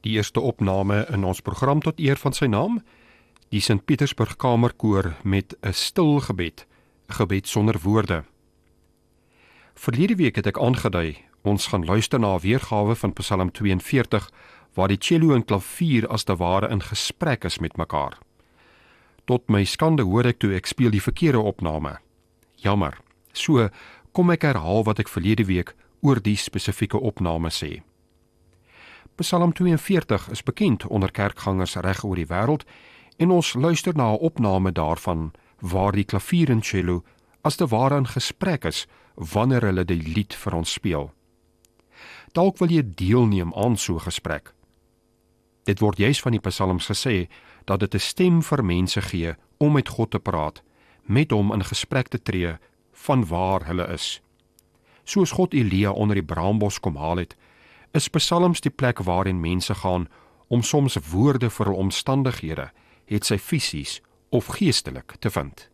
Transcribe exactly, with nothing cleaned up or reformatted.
Die eerste opname in ons program tot eer van sy naam, die Sint Pietersburg Kamerkoor met 'n stil gebed, 'n gebed sonder woorde. Verlede week het ek aangedui, ons gaan luister na 'n weergawe van Psalm twee en veertig, waar die cello en klavier as te ware in gesprek is met mekaar. Tot my skande hoor ek toe ek speel die verkeerde opname. Jammer, so kom ek herhaal wat ek verlede week oor die spesifieke opname sê. Psalm twee en veertig is bekend onder kerkgangers reg oor die wêreld en ons luister na 'n opname daarvan waar die klavier en cello as te ware in gesprek is wanneer hulle die lied vir ons speel. Dalk wil jy deelneem aan so 'n gesprek. Dit word juis van die psalms gesê dat dit 'n stem vir mense gee om met God te praat, met hom in gesprek te tree van waar hulle is. Soos God Elia onder die braambos kom haal het, is psalms die plek waarin mense gaan om soms woorde vir hul omstandighede, het sy fisies of geestelik te vind.